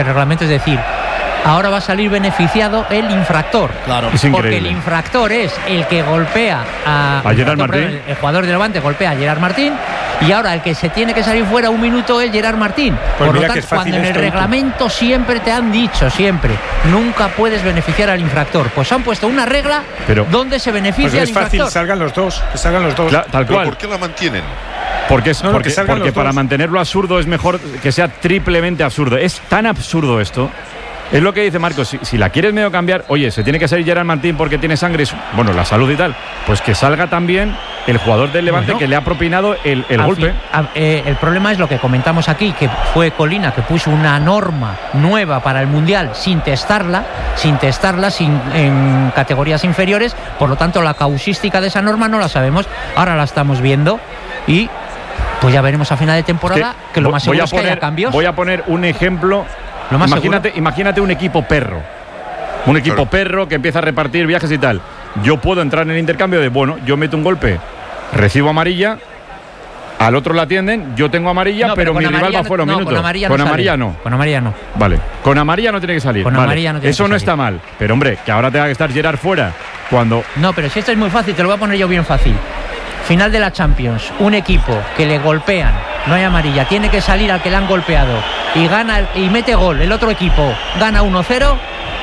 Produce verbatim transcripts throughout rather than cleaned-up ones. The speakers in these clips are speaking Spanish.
el reglamento, es decir, ahora va a salir beneficiado el infractor. Claro, es porque el infractor es el que golpea a, a Gerard Martín. El, el jugador de Levante golpea a Gerard Martín, y ahora el que se tiene que salir fuera un minuto es Gerard Martín. Pues Por lo mira tanto, que cuando en el esto, reglamento siempre te han dicho, siempre, nunca puedes beneficiar al infractor. Pues han puesto una regla Pero, donde se beneficia pues al es infractor. fácil, salgan los dos, que salgan los dos. Claro, tal cual. ¿Por qué la mantienen? Porque, es, No, no, porque, que salgan porque los para dos. mantenerlo absurdo es mejor que sea triplemente absurdo. Es tan absurdo esto. Es lo que dice Marcos, si, si la quieres medio cambiar, oye, se tiene que salir Gerard Martín porque tiene sangre, bueno, la salud y tal, pues que salga también el jugador del Levante, bueno, que le ha propinado el, el golpe. Fin, a, eh, el problema es lo que comentamos aquí, que fue Colina que puso una norma nueva para el Mundial sin testarla, sin testarla sin, en categorías inferiores, por lo tanto la causística de esa norma no la sabemos, ahora la estamos viendo y pues ya veremos a final de temporada que, que lo más seguro a es que poner, haya cambios. Voy a poner un ejemplo. Lo más imagínate, imagínate un equipo perro. Un equipo claro. perro que empieza a repartir viajes y tal. Yo puedo entrar en el intercambio de, bueno, yo meto un golpe, recibo amarilla, al otro la atienden, yo tengo amarilla, no, pero, pero mi rival va fuera un no, minuto. Con amarilla, con no, amarilla no. Con amarilla no. Vale. Con amarilla no tiene que salir. Con vale. amarilla no tiene Eso que no salir. está mal. Pero hombre, que ahora tenga que estar Gerard fuera cuando. No, pero si esto es muy fácil, te lo voy a poner yo bien fácil. Final de la Champions, un equipo que le golpean, no hay amarilla, tiene que salir al que le han golpeado y gana y mete gol, el otro equipo gana uno cero,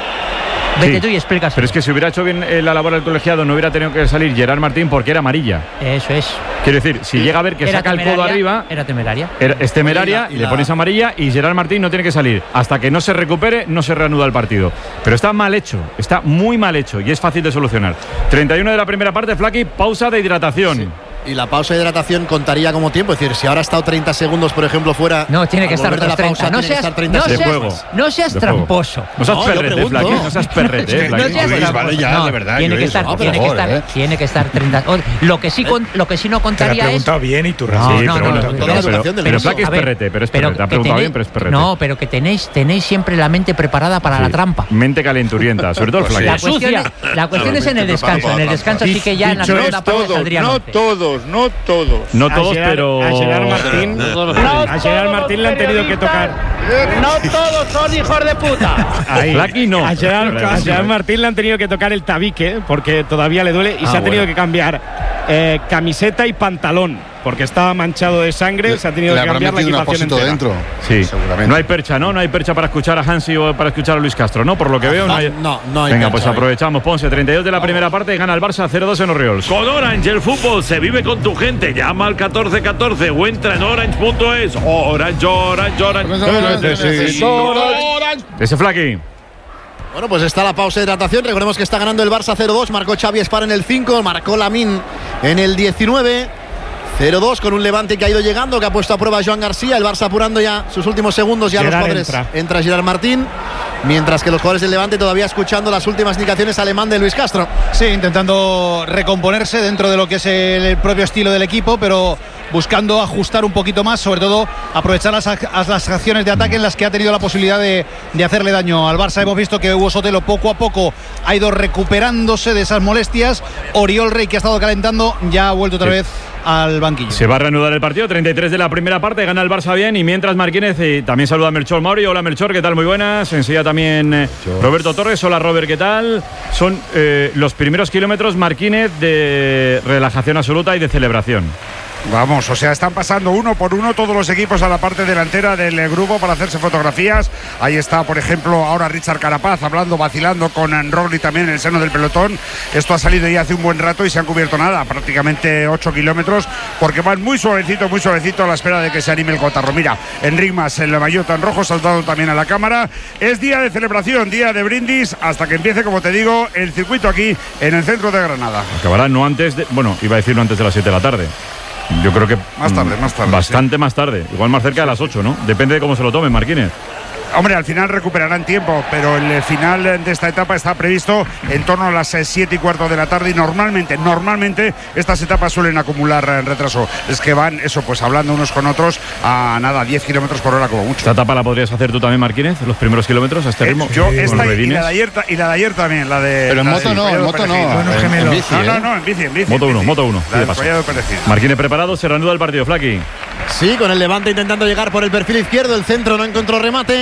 vete sí, tú y explicas. Pero es que si hubiera hecho bien la labor del colegiado no hubiera tenido que salir Gerard Martín porque era amarilla. Eso es. Quiero decir, si llega a ver que era saca el codo arriba, era temeraria. Era, es temeraria y, la, y, y le la... pones amarilla y Gerard Martín no tiene que salir. Hasta que no se recupere, no se reanuda el partido. Pero está mal hecho, está muy mal hecho y es fácil de solucionar. treinta y uno de la primera parte, Flaky, pausa de hidratación. Sí. Y la pausa de hidratación contaría como tiempo. Es decir, si ahora ha estado treinta segundos, por ejemplo, fuera. No, tiene que estar de la pausa, no seas, treinta no segundos. seas, de juego. No seas de tramposo. No seas no, perrete, Flaky. No seas perrete, eh, no seas Luis, vale ya, no, de verdad. Tiene que Luis, estar, no, tiene, favor, que estar eh. tiene que estar treinta. Lo que sí, con, lo que sí no contaría te la he preguntado es. bien y tú no, razón. Sí, no, pero no, bueno, no, pero, la pero, educación del pero mundo. Flaky es perrete, pero es perrete. Te ha preguntado tenéis, bien, pero es perrete. No, pero que tenéis, tenéis siempre la mente preparada para sí. la trampa. Mente calenturienta, sobre todo el Flaky. La cuestión, es, la cuestión es en el descanso. En el descanso sí que ya en la segunda parte saldría. No todos, no todos. No todos, Gerard, pero. A Gerard Martín, no, a Gerard Martín le han tenido que tocar. No todos son hijos de puta. Ahí. Flaky no. A Gerard, a Gerard Martín le han tenido que tocar el tabique porque todavía le duele y ah, se ha tenido bueno. que cambiar eh, camiseta y pantalón porque estaba manchado de sangre. Le, se ha tenido que cambiar la equipación entera. Dentro. Sí, seguramente. No hay percha, ¿no? No hay percha para escuchar a Hansi o para escuchar a Luis Castro, ¿no? Por lo que veo, no hay. No, no hay Venga, percha, pues aprovechamos. Ponce, treinta y dos de la primera parte, gana el Barça cero dos en Orioles. Con Orange, el fútbol se vive con tu gente. Llama al catorce catorce o entra en orange punto es. Orange, Orange, Orange. Orange. Ese Flaky. Bueno, pues está la pausa de hidratación. Recordemos que está ganando el Barça cero dos. Marcó Xavi Espar en el cinco. Marcó Lamine en el diecinueve. cero dos con un Levante que ha ido llegando, que ha puesto a prueba a Joan García. El Barça apurando ya sus últimos segundos. Ya Gerard los jugadores. Entra. entra Gerard Martín. Mientras que los jugadores del Levante todavía escuchando las últimas indicaciones alemán de Luis Castro. Sí, intentando recomponerse dentro de lo que es el propio estilo del equipo, pero buscando ajustar un poquito más, sobre todo aprovechar las, las acciones de ataque en las que ha tenido la posibilidad de, de hacerle daño al Barça. Hemos visto que Hugo Sotelo poco a poco ha ido recuperándose de esas molestias. Oriol Rey, que ha estado calentando, ya ha vuelto otra sí. vez al banquillo. Se va a reanudar el partido, treinta y tres de la primera parte, gana el Barça bien y mientras Martínez y también saluda a Melchor Mauri. Hola Melchor, ¿qué tal? Muy buenas. Enseguida también eh, Roberto Torres. Hola Robert, ¿qué tal? Son eh, los primeros kilómetros Martínez de relajación absoluta y de celebración. Vamos, o sea, están pasando uno por uno todos los equipos a la parte delantera del grupo para hacerse fotografías. Ahí está, por ejemplo, ahora Richard Carapaz hablando, vacilando con Roglic también en el seno del pelotón. Esto ha salido ya hace un buen rato y se han cubierto nada, prácticamente ocho kilómetros, porque van muy suavecito, muy suavecito a la espera de que se anime el cotarro. Mira, Enric Mas, el maillot en rojo, saltado también a la cámara. Es día de celebración, día de brindis, hasta que empiece, como te digo, el circuito aquí en el centro de Granada. Acabará no antes de, bueno, iba a decir no antes de las siete de la tarde. Yo creo que más tarde, más tarde. Bastante sí. más tarde. Igual más cerca de las ocho, ¿no? Depende de cómo se lo tomen, Martínez. Hombre, al final recuperarán tiempo, pero el final de esta etapa está previsto en torno a las siete y cuarto de la tarde y normalmente, normalmente estas etapas suelen acumular retraso. Es que van, eso, pues hablando unos con otros a nada, diez kilómetros por hora como mucho. ¿Esta etapa la podrías hacer tú también, Martínez? ¿Los primeros kilómetros a este ritmo? Eh, yo esta y la, de ayer, y la de ayer también, la de... Pero en moto no, en moto no. En, en bici, no, ¿eh? no, no, en bici, en bici. Moto uno, bici. moto uno. La de Martínez preparado, se reanuda el partido, Flaky. Sí, con el Levante intentando llegar por el perfil izquierdo, el centro no encontró remate.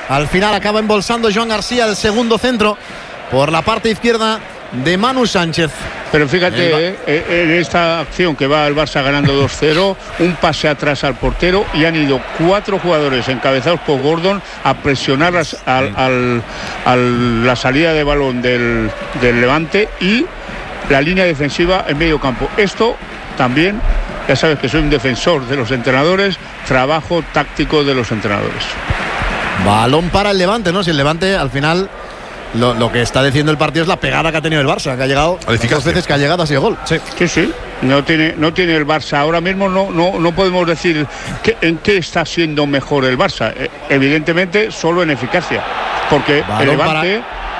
Al final acaba embolsando Joan García el segundo centro por la parte izquierda de Manu Sánchez. Pero fíjate, eh, en esta acción que va el Barça ganando dos cero, un pase atrás al portero y han ido cuatro jugadores encabezados por Gordon a presionar las, al, al, al, la salida de balón del, del Levante y la línea defensiva en medio campo. Esto también, ya sabes que soy un defensor de los entrenadores, trabajo táctico de los entrenadores. Balón para el Levante, ¿no? Si el Levante al final lo, lo que está diciendo el partido es la pegada que ha tenido el Barça, que ha llegado dos veces que ha llegado así el gol. Sí, sí, sí. No tiene, no tiene el Barça. Ahora mismo no, no, no podemos decir que, en qué está siendo mejor el Barça. Eh, evidentemente solo en eficacia. Porque Balón el Levante,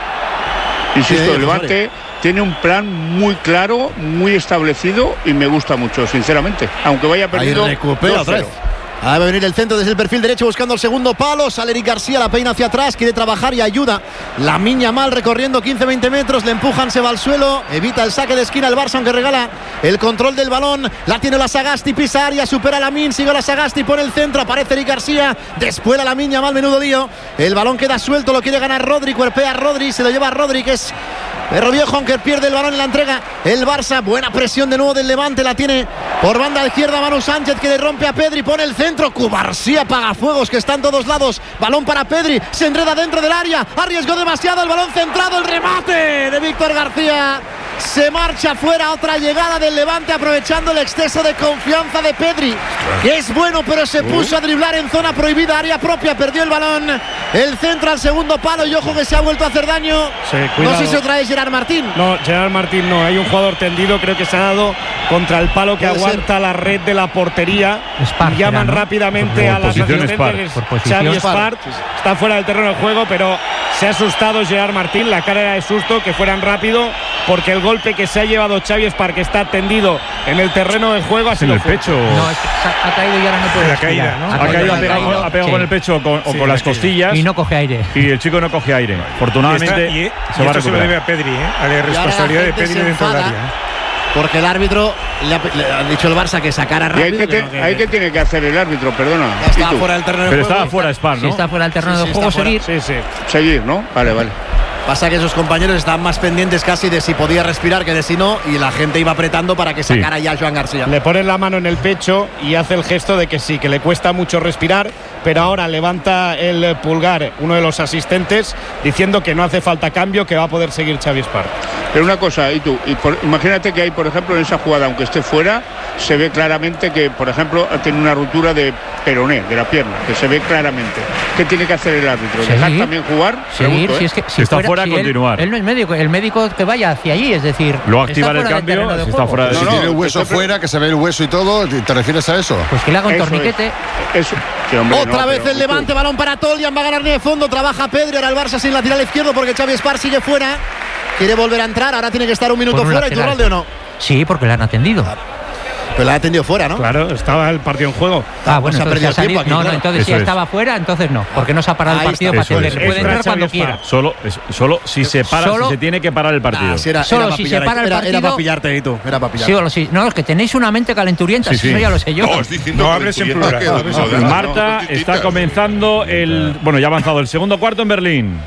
para... insisto, sí, el Levante tiene un plan muy claro, muy establecido y me gusta mucho, sinceramente. Aunque vaya perdiendo. Ahí recupera otra vez. Ahí va a venir el centro desde el perfil derecho buscando el segundo palo. Sale Eric García, la peina hacia atrás, quiere trabajar y ayuda. Lamine Yamal recorriendo quince veinte metros, le empujan, se va al suelo, evita el saque de esquina el Barça, aunque regala el control del balón. La tiene la Sagasti, pisa área, supera a Lamine, sigue la Sagasti, pone el centro, aparece Eric García, después la Lamine Yamal, menudo lío. El balón queda suelto, lo quiere ganar Rodri, cuerpea a Rodri, se lo lleva a Rodri, que es Perro Viejo, aunque pierde el balón en la entrega el Barça. Buena presión de nuevo del Levante, la tiene por banda izquierda Manu Sánchez, que le rompe a Pedri, pone el centro. Cubarsí apaga fuegos, que está en todos lados. Balón para Pedri, se enreda dentro del área, arriesgó demasiado, el balón centrado, el remate de Víctor García. Se marcha fuera, otra llegada del Levante aprovechando el exceso de confianza de Pedri, que es bueno pero se puso a driblar en zona prohibida, área propia, perdió el balón, el centro al segundo palo y ojo que se ha vuelto a hacer daño. Sí, no sé si otra vez Gerard Martín. No, Gerard Martín no, hay un jugador tendido, creo que se ha dado contra el palo que aguanta ser la red de la portería. Spar, y llaman ¿no? rápidamente a la asistente, Xavi Spar, está fuera del terreno de juego, pero se ha asustado Gerard Martín, la cara era de susto, que fueran rápido, porque el golpe que se ha llevado Xavi Spar, que está tendido en el terreno de juego, ha sido en el pecho. No, es que ha caído y ahora no puede. La caída, ¿no? Ha, ha caído, ha pegado, ha pegado sí. con el pecho con, o sí, con las costillas. Y no coge aire. Y el chico no coge aire. Afortunadamente y, está, y, se y va esto a se lo debe a Pedri, ¿eh? A la responsabilidad de Pedri dentro del área. Porque el árbitro le ha, le ha dicho el Barça que sacara rápido. ¿Y hay que, te, que no, que... hay que tiene que hacer el árbitro? Perdona. Ya estaba fuera del terreno de Pero juego. estaba fuera Spar, ¿no? Sí, está fuera del terreno sí, de juego, seguir. Sí, sí. Seguir, ¿no? Vale, vale. Pasa que esos compañeros estaban más pendientes casi de si podía respirar que de si no, y la gente iba apretando para que sacara sí. ya a Joan García. Le ponen la mano en el pecho y hace el gesto de que sí, que le cuesta mucho respirar, pero ahora levanta el pulgar uno de los asistentes diciendo que no hace falta cambio, que va a poder seguir Xavi Spar. Pero una cosa, y tú, y por, imagínate que hay, por ejemplo, en esa jugada, aunque esté fuera, se ve claramente que, por ejemplo, tiene una ruptura de peroné, de la pierna, que se ve claramente. ¿Qué tiene que hacer el árbitro? Sí. ¿Dejar también jugar? Seguir, Pregunto, si ¿eh? es que, si, si está fuera, fuera, si continuar. Él, él no es médico, el médico que vaya hacia allí, es decir, lo activa en el cambio, si está fuera de no, no, si tiene el hueso fuera, que se ve el hueso y todo, ¿te refieres a eso? Pues que le haga un eso torniquete. Es. Eso. Sí, hombre, Otra no, vez pero, el Levante, tú. balón para Tolian, va a ganar de fondo, trabaja Pedri, ahora el Barça sin lateral izquierdo porque Xavi Spar sigue fuera, quiere volver a entrar, ahora tiene que estar un minuto un fuera. lateral. ¿Y Iturralde o no? Sí, porque le han atendido. Claro. Pero la ha atendido fuera, ¿no? Claro, estaba el partido en juego. Ah, bueno, se ha perdido entonces tiempo aquí, no, claro. no, entonces Eso si es. estaba fuera, entonces no, porque no se ha parado Ahí el partido está. para atender. Eso es. Puede Entra entrar cuando Xavi quiera. Spar. Solo, es- solo si se para, Solo- si se tiene que parar el partido. Ah, si era, Solo era para si pillar, se para el era, partido- era para pillarte y tú, era para pillarte. Sí, o lo sí. No, es que tenéis una mente calenturienta, Sí, sí. eso ya lo sé yo. No, es diciendo No que hables en Calenturienta plural, que- no hables en no, Marta, no, está comenzando el. Bueno, ya ha avanzado el segundo cuarto en Berlín.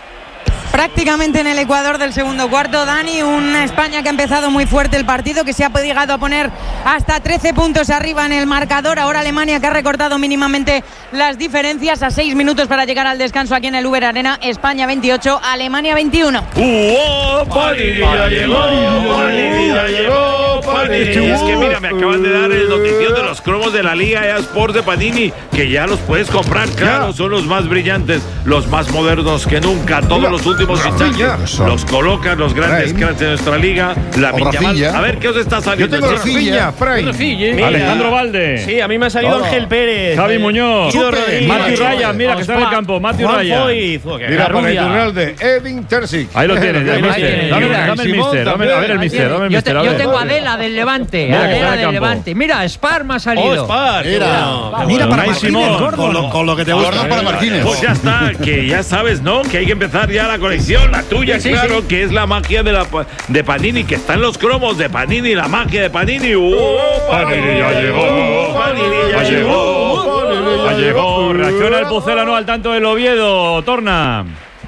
Prácticamente en el Ecuador del segundo cuarto, Dani, una España que ha empezado muy fuerte el partido, que se ha llegado a poner hasta trece puntos arriba en el marcador. Ahora Alemania, que ha recortado mínimamente las diferencias a seis minutos para llegar al descanso aquí en el Uber Arena. España veintiocho, Alemania veintiuno. ¡Uh! ¡Panini ya llegó! ¡Panini ya llegó! ¡Panini! Es que mira, me acaban de dar el notición de los cromos de la Liga E A Sports de Panini, que ya los puedes comprar. Claro, son los más brillantes, los más modernos que nunca. Todos los últimos fichajes los colocan los grandes cracks de nuestra liga. La Yamal. A ver qué os está saliendo. Yo tengo Rafinha, Fray. Alejandro Valde. Sí, a mí me ha salido Ángel Pérez. Javi Muñoz. Guido Rodríguez. Matthew Ryan, mira que está en el campo. Matthew Juan Ryan. Foyt. Mira, para Iturralde, Edin Terzic. Ahí lo tienes, el Ahí lo mister. tienes. Dame, Mira, dame el Simón mister. Dame, también. a ver el mister. Dame el Yo, te- mister. a yo ver. tengo a Adela del Levante. Mira que está en Adela el del campo. Levante. Mira, Spar me ha salido. Spar. Mira, Mira para Unai Martínez, Simón. gordo. Con lo, con lo que te gusta. Gordon para Martínez. Pues ya está, que ya sabes, ¿no? Que hay que empezar ya la colección, la tuya, Sí, claro, sí. que es la magia de, la, de Panini, que está en los cromos de Panini, la magia de Panini. ¡Uh! Panini ya llegó. Panini ya Ya llegó. llegó. Rodri ya llegó. Reacciona el pucelano al tanto del Oviedo. Torna.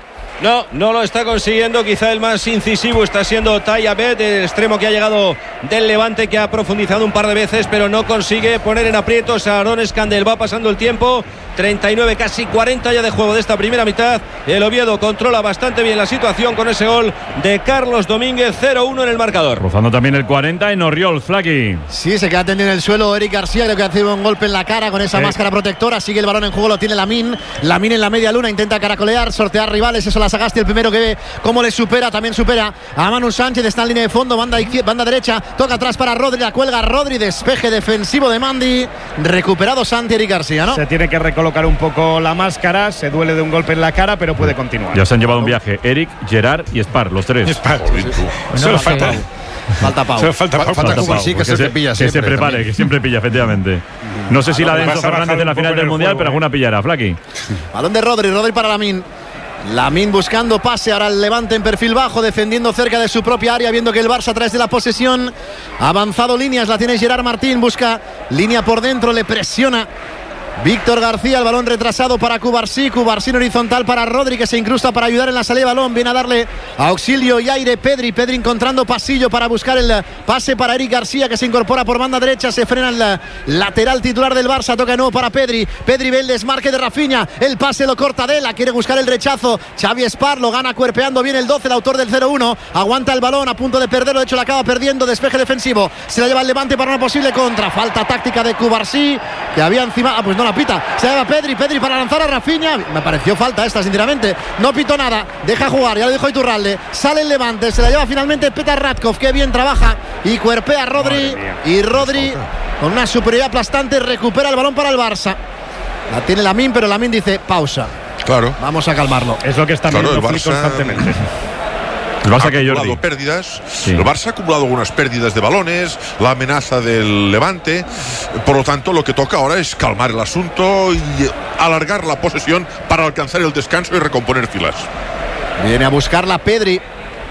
No, no lo está consiguiendo. Quizá el más incisivo está siendo Tayabet, el extremo que ha llegado del Levante, que ha profundizado un par de veces, pero no consigue poner en aprietos a Aaron Scandel. Va pasando el tiempo. treinta y nueve, casi cuarenta ya de juego de esta primera mitad. El Oviedo controla bastante bien la situación con ese gol de Carlos Domínguez. cero uno en el marcador. Rozando también el cuarenta en Oriols, Flaky. Sí, se queda tendido en el suelo Eric García. Creo que ha sido un golpe en la cara con esa sí. máscara protectora. Sigue el balón en juego, lo tiene Lamine. Lamine en la media luna, intenta caracolear, sortear rivales. Eso la Sagasti, el primero que ve cómo le supera. También supera a Manu Sánchez. Está en línea de fondo, banda, banda derecha. Toca atrás para Rodri, la cuelga Rodri. Despeje defensivo de Mandi. Recuperado Santi, Eric García, ¿no? Se tiene que recolocar un poco la máscara, se duele de un golpe en la cara, pero puede continuar. Ya se han llevado un viaje Eric, Gerard y Spar, los tres. Spar, sí, sí. Solo falta Falta Pau. Solo falta Pau. Falta Pau, sí, que se, se pilla que siempre. se prepare, también. Que siempre pilla, efectivamente. No sé si la de Enzo Fernández en la final del Mundial, pero alguna pillará, Flaky. Balón de Rodri, Rodri para Lamine. Lamine buscando pase, ahora el Levante en perfil bajo, defendiendo cerca de su propia área, viendo que el Barça a través de la posesión ha avanzado líneas, la tiene Gerard Martín, busca línea por dentro, le presiona Víctor García, el balón retrasado para Cubarsí, Cubarsí horizontal para Rodri, que se incrusta para ayudar en la salida de balón, viene a darle auxilio y aire Pedri, Pedri encontrando pasillo para buscar el pase para Eric García, que se incorpora por banda derecha, se frena el lateral titular del Barça, toca de nuevo para Pedri, Pedri ve el desmarque de Rafinha, el pase lo corta Dela, quiere buscar el rechazo, Xavi Espar lo gana cuerpeando bien el doce, el autor del cero uno, aguanta el balón a punto de perderlo, de hecho lo acaba perdiendo, despeje defensivo, se la lleva el Levante para una posible contra, falta táctica de Cubarsí, que había encima, ah pues no la pita, se lleva Pedri, Pedri para lanzar a Rafinha, me pareció falta esta sinceramente, no pitó nada, deja jugar, ya lo dijo Iturralde, sale el Levante, se la lleva finalmente Petar Radkov, que bien trabaja y cuerpea a Rodri, y Rodri con una superioridad aplastante recupera el balón para el Barça, la tiene Lamine, pero Lamine dice pausa, claro, vamos a calmarlo, es lo que está claro, viendo Barça... constantemente. El Barça ha que acumulado Jordi. pérdidas, sí. El Barça ha acumulado algunas pérdidas de balones, la amenaza del Levante, por lo tanto lo que toca ahora es calmar el asunto y alargar la posesión para alcanzar el descanso y recomponer filas. Viene a buscarla Pedri,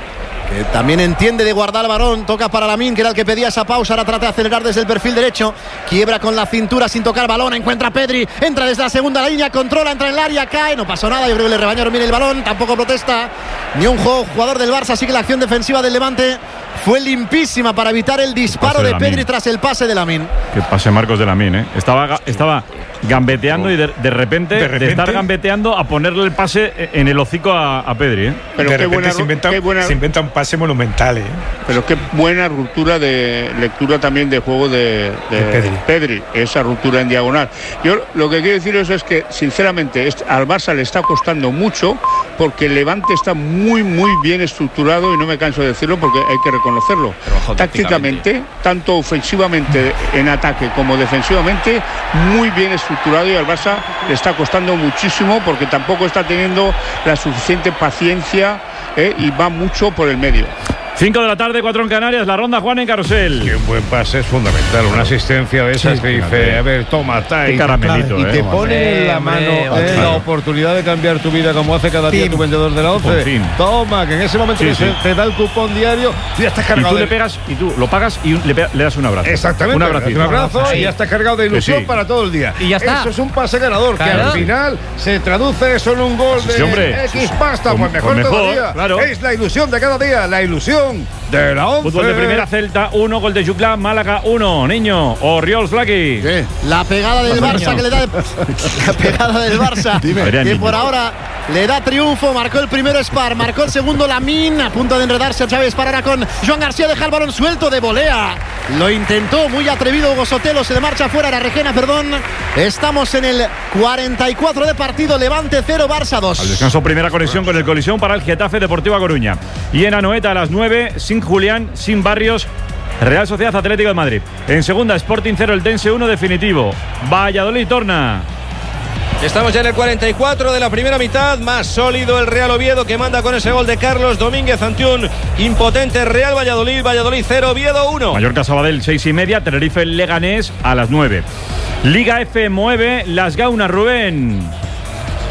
que también entiende de guardar el balón, toca para Lamine, que era el que pedía esa pausa, ahora trata de acelerar desde el perfil derecho, quiebra con la cintura sin tocar balón, encuentra a Pedri, entra desde la segunda línea, controla, entra en el área, cae, no pasó nada, yo creo que le rebañaron bien el balón, tampoco protesta ni un jugador del Barça, así que la acción defensiva del Levante fue limpísima para evitar el disparo de, de Pedri tras el pase de Lamine. Que pase Marcos de Lamine, ¿eh? Estaba, estaba gambeteando y de, de, repente, de repente de estar gambeteando a ponerle el pase en el hocico a, a Pedri, ¿eh? Pero de qué repente buena, se, inventa, qué buena, se inventa un pase monumental, ¿eh? Pero qué buena ruptura de lectura también de juego de, de, de Pedri. Pedri, esa ruptura en diagonal. Yo lo que quiero deciros es que sinceramente al Barça le está costando mucho porque el Levante está muy muy bien estructurado y no me canso de decirlo porque hay que reconocerlo. Tácticamente, tanto ofensivamente en ataque como defensivamente, muy bien estructurado y al Barça le está costando muchísimo porque tampoco está teniendo la suficiente paciencia eh, y va mucho por el medio. cinco de la tarde, cuatro en Canarias, la ronda Juan en Carrusel. Que un buen pase es fundamental, una asistencia de esas sí, que dice, a ver, toma, está y caramelito, y eh, te pone en la mano eh, la oportunidad de cambiar tu vida como hace cada día tu vendedor de la once. Toma, que en ese momento sí, sí. te da el cupón diario, tú ya estás cargado. Y tú de... le pegas, y tú lo pagas y le, le das un abrazo. Exactamente, un abrazo, un abrazo sí. y ya estás cargado de ilusión sí. para todo el día. Y ya está. Eso es un pase ganador, claro. que al final se traduce eso en un gol de sí, hombre. X pasta, pues mejor, pues mejor todavía. Claro. Es la ilusión de cada día, la ilusión de la once. Fútbol de primera, Celta uno, gol de Juclá, Málaga uno, niño, Oriols, Flaky. ¿Qué? La pegada del Barça que le da de... la pegada del Barça Dime. que niño. por ahora le da triunfo, marcó el primero Spar, marcó el segundo Lamine, a punto de enredarse a Xavi Espar ahora con Joan García, deja el balón suelto de volea, lo intentó, muy atrevido Hugo Sotelo, se le marcha fuera, era Regena, perdón. Estamos en el cuarenta y cuatro de partido, Levante cero, Barça dos. Al descanso, primera conexión con el colisión para el Getafe Deportivo A Coruña. Y en Anoeta a las nueve, sin Julián, sin Barrios, Real Sociedad Atlético de Madrid. En segunda, Sporting cero, el Tense uno definitivo. Valladolid torna. Estamos ya en el cuarenta y cuatro de la primera mitad, más sólido el Real Oviedo que manda con ese gol de Carlos Domínguez ante un impotente Real Valladolid. Valladolid cero, Oviedo uno. Mallorca Sabadell seis y media, Tenerife Leganés a las nueve. Liga F mueve las Gaunas, Rubén.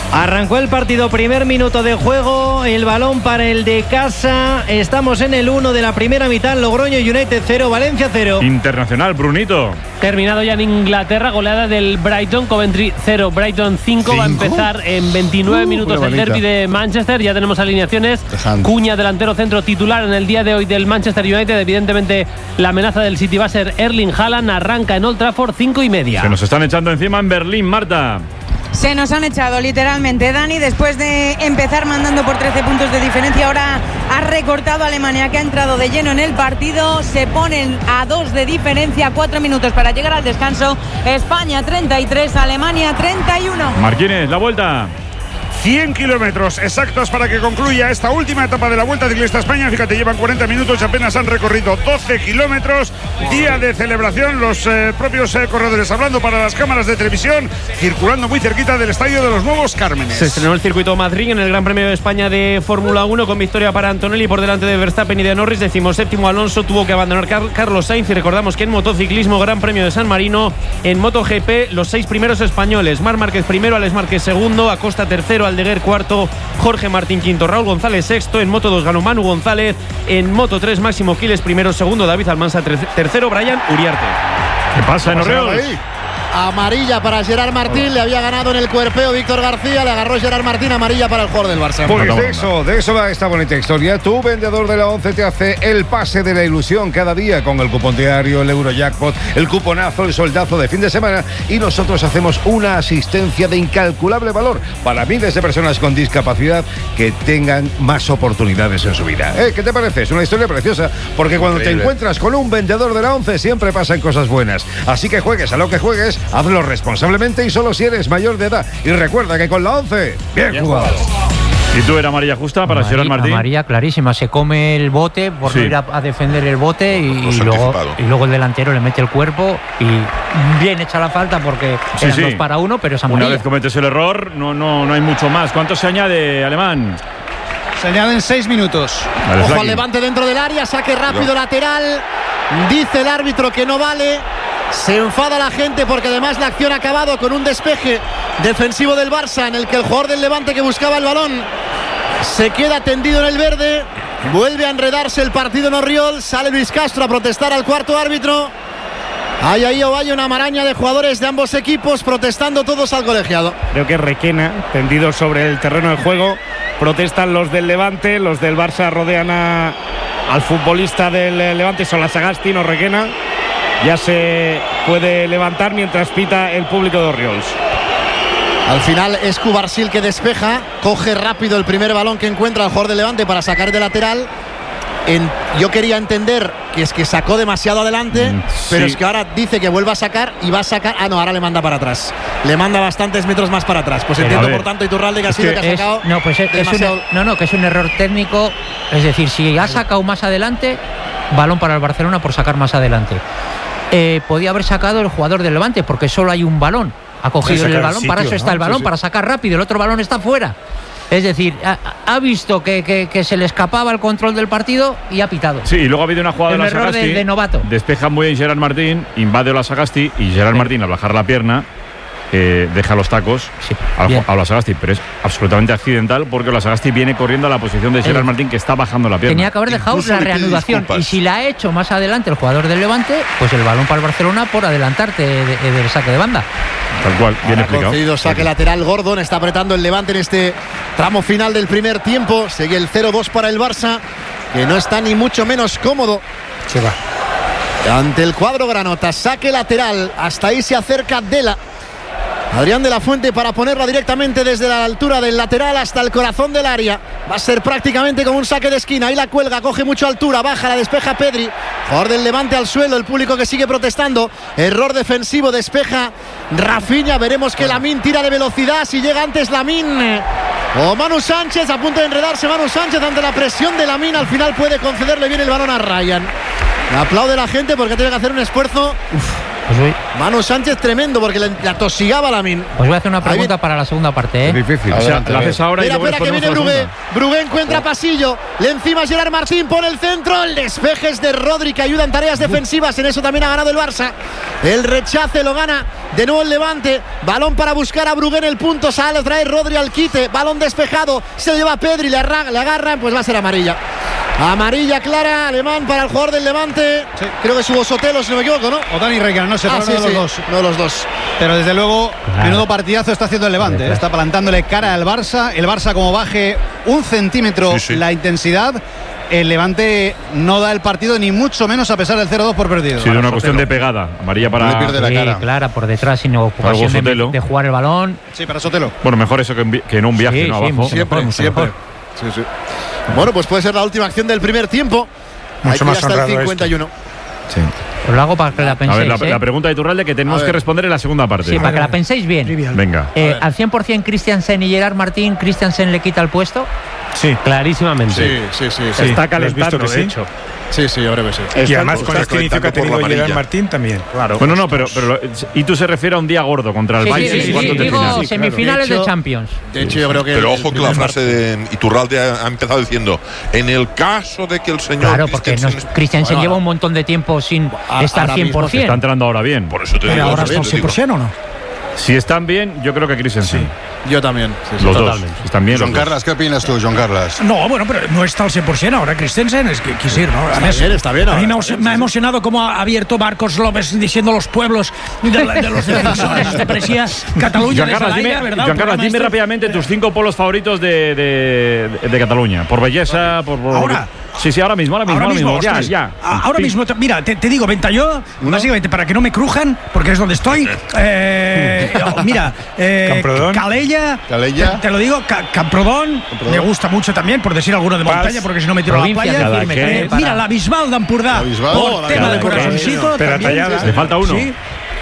Arrancó el partido, primer minuto de juego, el balón para el de casa. Estamos en el uno de la primera mitad. Logroño United cero, Valencia cero. Internacional, Brunito. Terminado ya en Inglaterra, goleada del Brighton, Coventry cero, Brighton cinco. Va a empezar en veintinueve uh, minutos el derbi de Manchester. Ya tenemos alineaciones. Dejando. Cuña, delantero centro titular en el día de hoy del Manchester United. Evidentemente la amenaza del City va a ser Erling Haaland. Arranca en Old Trafford, cinco y media. Se nos están echando encima en Berlín, Marta. Se nos han echado literalmente, Dani, después de empezar mandando por trece puntos de diferencia. Ahora ha recortado a Alemania, que ha entrado de lleno en el partido. Se ponen a dos de diferencia, cuatro minutos para llegar al descanso. España treinta y tres, Alemania treinta y uno. Martínez, la vuelta. cien kilómetros exactos para que concluya esta última etapa de la Vuelta Ciclista España. Fíjate, llevan cuarenta minutos y apenas han recorrido doce kilómetros. Día de celebración, los eh, propios eh, corredores hablando para las cámaras de televisión, circulando muy cerquita del estadio de los Nuevos Cármenes. Se estrenó el circuito Madrid en el Gran Premio de España de Fórmula uno, con victoria para Antonelli por delante de Verstappen y de Norris. Decimoséptimo Alonso, tuvo que abandonar Car Carlos Sainz. Y recordamos que en motociclismo, Gran Premio de San Marino, en MotoGP, los seis primeros españoles: Marc Márquez primero, Alex Márquez segundo, Acosta tercero, Aldeguer cuarto, Jorge Martín quinto, Raúl González sexto. En Moto dos ganó Manu González. En Moto tres, Máximo Quiles primero, segundo David Almansa tercero, Brian Uriarte. ¿Qué pasa en Orreos? Amarilla para Gerard Martín, le había ganado en el cuerpeo Víctor García, le agarró Gerard Martín, amarilla para el jugador del Barça. Pues de eso, de eso va esta bonita historia. Tu vendedor de la once te hace el pase de la ilusión cada día con el cupón diario, el Eurojackpot, el cuponazo, el soldazo de fin de semana, y nosotros hacemos una asistencia de incalculable valor para miles de personas con discapacidad que tengan más oportunidades en su vida. ¿Eh? ¿Qué te parece? Es una historia preciosa, porque cuando Increíble. te encuentras con un vendedor de la once siempre pasan cosas buenas. Así que juegues a lo que juegues, hazlo responsablemente y solo si eres mayor de edad. Y recuerda que con la once, bien, bien jugado. ¿Y tú era amarilla justa para Gerard Martín? Amarilla clarísima, se come el bote por sí. no ir a, a defender el bote y, y, luego, y luego el delantero le mete el cuerpo y bien hecha la falta porque sí, eran sí. dos para uno, pero es amarilla. Una vez cometes el error, no, no, no hay mucho más. ¿Cuánto se añade, Alemán? Se añaden seis minutos. Vale, ojo al Levante dentro del área, saque rápido no. lateral. Dice el árbitro que no vale. Se enfada la gente porque además la acción ha acabado con un despeje defensivo del Barça en el que el jugador del Levante que buscaba el balón se queda tendido en el verde. Vuelve a enredarse el partido en Orriol. Sale Luis Castro a protestar al cuarto árbitro. Hay ahí o hay una maraña de jugadores de ambos equipos protestando todos al colegiado. Creo que Requena, tendido sobre el terreno de juego. Protestan los del Levante, los del Barça rodean a, al futbolista del Levante, Solasagasti, no Requena. Ya se puede levantar mientras pita el público de Orriols. Al final es Cubarsil que despeja, coge rápido el primer balón que encuentra el jugador de Levante para sacar de lateral. En, yo quería entender que es que sacó demasiado adelante, mm, pero sí. es que ahora dice que vuelva a sacar y va a sacar. Ah, no, ahora le manda para atrás. Le manda bastantes metros más para atrás. Pues pero entiendo, por tanto, Iturralde que ha sido que, que ha sacado. Es, no, pues es, demasiado... es un, no, no, que es un error técnico. Es decir, si ha sacado más adelante, balón para el Barcelona por sacar más adelante. Eh, podía haber sacado el jugador del Levante porque solo hay un balón. Ha cogido el balón, el para eso está ¿no? el balón, sí, sí. para sacar rápido. El otro balón está fuera. Es decir, ha, ha visto que, que, que se le escapaba el control del partido y ha pitado. Sí, y luego ha habido una jugada el de la error Sagasti. De, de novato. Despeja muy bien Gerard Martín, invade la Sagasti y Gerard sí. Martín al bajar la pierna eh, deja los tacos sí, a, a la Sagasti, pero es absolutamente accidental porque la Sagasti viene corriendo a la posición de Gerard eh, Martín que está bajando la pierna. Tenía que haber dejado Incluso la reanudación y si la ha hecho más adelante el jugador del Levante, pues el balón para el Barcelona por adelantarte del de, de saque de banda. Tal cual, bien explicado. Ha concedido saque lateral Gordon, está apretando el Levante en este tramo final del primer tiempo. Sigue el cero dos para el Barça, que no está ni mucho menos cómodo. Se va. Ante el cuadro granota, saque lateral, hasta ahí se acerca Dela. Adrián de la Fuente para ponerla directamente desde la altura del lateral hasta el corazón del área. Va a ser prácticamente como un saque de esquina. Ahí la cuelga, coge mucha altura, baja, la despeja Pedri. Jugador del Levante al suelo, el público que sigue protestando. Error defensivo, despeja Rafinha. Veremos que Lamine tira de velocidad. Si llega antes Lamine o Manu Sánchez, a punto de enredarse Manu Sánchez ante la presión de Lamine. Al final puede concederle bien el balón a Ryan. Le aplaude la gente porque tiene que hacer un esfuerzo. Uf. Pues voy... Manu Sánchez tremendo porque la, la tosigaba Lamine. Os voy a hacer una pregunta Ahí... para la segunda parte, ¿eh? Es difícil. O sea, la haces ahora. Mira, y espera que viene Brugué. Brugué encuentra pasillo. Le encima Gerard Martín, pone el centro. El despeje es de Rodri, que ayuda en tareas defensivas. En eso también ha ganado el Barça. El rechace lo gana de nuevo el Levante, balón para buscar a Brugué en el punto, sale, trae Rodri al quite, balón despejado, se lleva a Pedri, le, arra, le agarran, pues va a ser amarilla. Amarilla clara, Alemán para el jugador del Levante. Sí. Creo que subo Sotelo, si no me equivoco, ¿no? O Dani Requena, no sé, ah, pero sí, uno de sí, los dos. Uno de los dos. Pero desde luego, claro, menudo partidazo está haciendo el Levante. ¿eh? Está plantándole cara al Barça. El Barça, como baje un centímetro sí, sí. la intensidad, el Levante no da el partido, ni mucho menos a pesar del cero dos por perdido. Sí, de una cuestión de pegada. Amarilla para... Le pierde la cara. Sí, clara, por detrás, sin ocupación de, de jugar el balón. Sí, para Sotelo. Bueno, mejor eso que en, que en un viaje, sí, no sí, abajo. Siempre, mejor, siempre. mejor. Sí, sí. Bueno, pues puede ser la última acción del primer tiempo. Mucho más hasta el cincuenta y uno. Sí. Os lo hago para que la penséis. A ver, la, ¿eh? la pregunta de Iturralde que tenemos que responder en la segunda parte. Sí, para que la penséis bien. Venga. Eh, ¿Al cien por ciento Christiansen y Gerard Martín, Christiansen le quita el puesto? Sí, clarísimamente. Sí, sí, sí. sí. Está calentando, de sí? hecho. Sí, sí, yo creo que sí. Y además con este inicio que ha tenido Gerard Martín también. Claro. Bueno, no, pero, pero y tú se refiere a un día gordo contra el sí, Bayern sí, sí, en cuartos sí, de digo final. semifinales de, hecho, de Champions. De hecho, yo creo que. Pero ojo que la frase de Iturralde ha, ha empezado diciendo: en el caso de que el señor. Claro, porque Christiansen bueno, lleva un montón de tiempo sin a, estar cien por ciento. Está entrando ahora bien. Por eso te pero digo, ahora están cien por ciento o no. Si están bien, yo creo que Christensen. Sí. Yo también. Sí, sí, los totalmente. Dos. Están bien. John Carlas, ¿qué opinas tú, John Carlas? No, bueno, pero no está al cien por ciento ahora Christensen, es que quisiera, ¿no? Está bien, está bien. A mí me ha, me ha emocionado cómo ha abierto Marcos López diciendo los pueblos de, de los defensores. Este parecía Cataluña John Carlas, dime, ¿verdad? John Carlas, dime rápidamente tus cinco polos favoritos de, de, de, de Cataluña. Por belleza, por... por ahora... Sí, sí, ahora mismo, ahora mismo, ahora mismo, ahora mismo. ya, ya. Ahora mismo, mira, te, te digo, Ventalló, ¿no? Básicamente para que no me crujan, porque es donde estoy. Eh, mira, eh, Calella, Calella. Te, te lo digo, Ca, Camprodón, Camprodón, me gusta mucho también, por decir alguno de montaña, porque si no me tiro a la playa. Eh, mira, la Bisbal d'Empordà, oh, tema de corazoncito. Pero tallada, le falta uno. ¿Sí?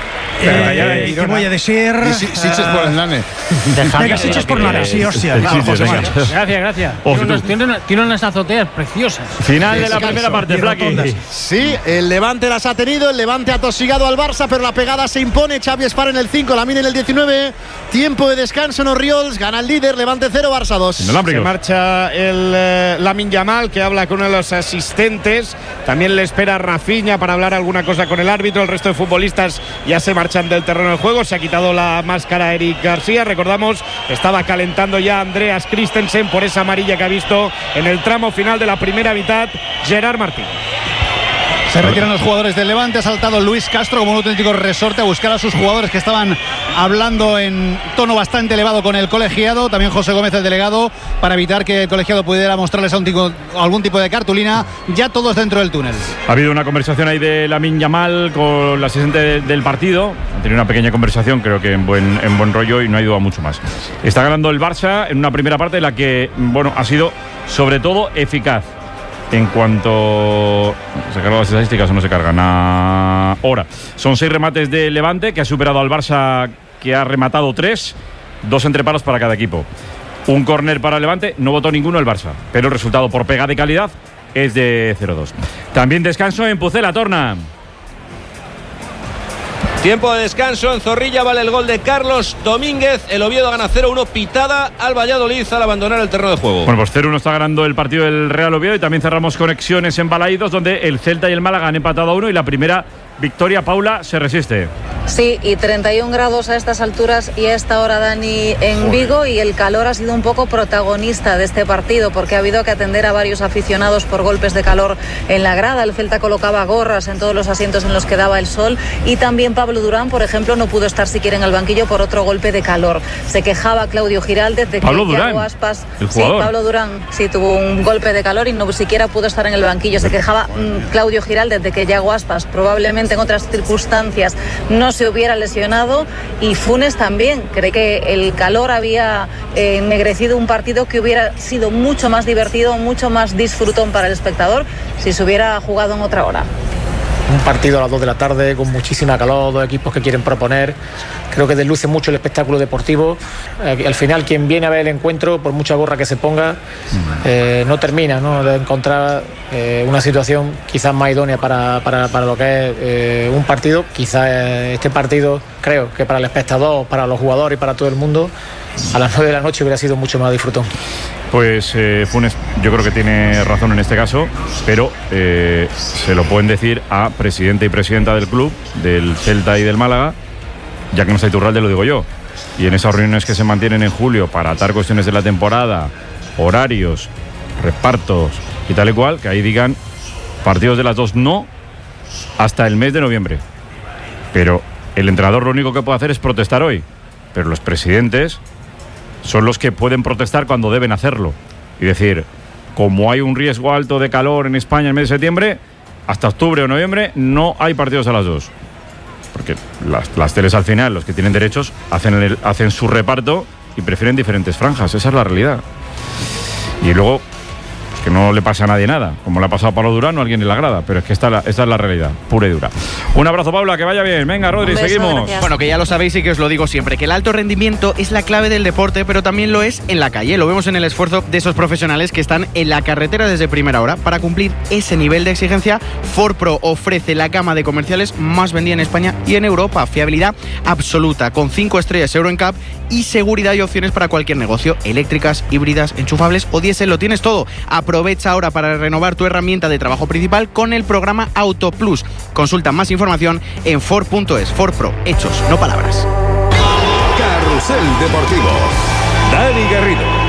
Eh, ¿Qué voy a decir? Siches por el Nane. Venga, Siches por Nane, sí, hostia. Gracias, gracias. Tiene unas, tiene unas azoteas preciosas. Final de la primera parte, Flaqui. Sí, el Levante las ha tenido, el Levante ha tosigado al Barça, pero la pegada se impone. Xavi Espar en el cinco, Lamine en el diecinueve. Tiempo de descanso en Orriols, gana el líder, Levante cero, Barça dos. Se marcha el eh, Lamine Yamal, que habla con uno de los asistentes. También le espera Rafinha para hablar alguna cosa con el árbitro. El resto de futbolistas ya se marchan del terreno de juego. Se ha quitado la máscara Eric García. Recordamos, estaba calentando ya Andreas Christensen por esa amarilla que ha visto en el tramo final de la primera mitad Gerard Martín. Se retiran los jugadores del Levante. Ha saltado Luis Castro como un auténtico resorte a buscar a sus jugadores que estaban hablando en tono bastante elevado con el colegiado. También José Gómez, el delegado, para evitar que el colegiado pudiera mostrarles a un tipo, algún tipo de cartulina. Ya todos dentro del túnel. Ha habido una conversación ahí de Lamine Yamal con el asistente de, del partido. Han tenido una pequeña conversación, creo que en buen, en buen rollo, y no ha ido a mucho más. Está ganando el Barça en una primera parte en la que, bueno, ha sido sobre todo eficaz. En cuanto... ¿Se cargan las estadísticas o no se cargan? Ahora, son seis remates de Levante, que ha superado al Barça, que ha rematado tres, dos entreparos para cada equipo. Un córner para Levante, no votó ninguno el Barça, pero el resultado por pegada y calidad es de cero dos. También descanso en Pucela, Torna. Tiempo de descanso en Zorrilla, vale el gol de Carlos Domínguez. El Oviedo gana cero uno, pitada al Valladolid al abandonar el terreno de juego. Bueno, pues cero uno está ganando el partido del Real Oviedo, y también cerramos conexiones en Balaídos, donde el Celta y el Málaga han empatado a uno, y la primera victoria, Paula, se resiste. Sí, y treinta y un grados a estas alturas y a esta hora, Dani, en Vigo, y el calor ha sido un poco protagonista de este partido, porque ha habido que atender a varios aficionados por golpes de calor en la grada. El Celta colocaba gorras en todos los asientos en los que daba el sol, y también Pablo Durán, por ejemplo, no pudo estar siquiera en el banquillo por otro golpe de calor. Se quejaba Claudio Giraldez de que Pablo Durán, Yago Aspas, el sí, jugador. Pablo Durán, sí, tuvo un golpe de calor y no siquiera pudo estar en el banquillo. Se quejaba mmm, Claudio Giraldez de que Yago Aspas probablemente en otras circunstancias no se hubiera lesionado, y Funes también cree que el calor había eh, ennegrecido un partido que hubiera sido mucho más divertido, mucho más disfrutón para el espectador si se hubiera jugado en otra hora. Un partido a las dos de la tarde con muchísima calor, dos equipos que quieren proponer. Creo que desluce mucho el espectáculo deportivo. Eh, al final, quien viene a ver el encuentro, por mucha gorra que se ponga, eh, no termina, ¿no?, de encontrar eh, una situación quizás más idónea para, para, para lo que es eh, un partido. Quizás eh, este partido, creo que para el espectador, para los jugadores y para todo el mundo, a las nueve de la noche hubiera sido mucho más disfrutón. Pues eh, Funes, yo creo que tiene razón en este caso, pero eh, se lo pueden decir a presidente y presidenta del club, del Celta y del Málaga, ya que no está Iturralde, lo digo yo. Y en esas reuniones que se mantienen en julio para atar cuestiones de la temporada, horarios, repartos y tal y cual, que ahí digan partidos de las dos no hasta el mes de noviembre. Pero el entrenador lo único que puede hacer es protestar hoy. Pero los presidentes son los que pueden protestar cuando deben hacerlo. Y decir, como hay un riesgo alto de calor en España en el mes de septiembre, hasta octubre o noviembre no hay partidos a las dos. Porque las, las teles al final, los que tienen derechos, hacen, el, hacen su reparto y prefieren diferentes franjas. Esa es la realidad. Y luego, pues que no le pasa a nadie nada, como le ha pasado a Pablo Durán o a alguien en la grada, pero es que esta, esta es la realidad, pura y dura. Un abrazo, Paula, que vaya bien. Venga, Rodri, seguimos. Gracias. Bueno, que ya lo sabéis y que os lo digo siempre, que el alto rendimiento es la clave del deporte, pero también lo es en la calle. Lo vemos en el esfuerzo de esos profesionales que están en la carretera desde primera hora. Para cumplir ese nivel de exigencia, Ford Pro ofrece la gama de comerciales más vendida en España y en Europa. Fiabilidad absoluta, con cinco estrellas Euro N C A P y seguridad y opciones para cualquier negocio. Eléctricas, híbridas, enchufables o diésel, lo tienes todo. Aprovecha ahora para renovar tu herramienta de trabajo principal con el programa Auto Plus. Consulta más información en Ford punto es. Ford Pro, hechos, no palabras. Carrusel Deportivo. Dani Garrido.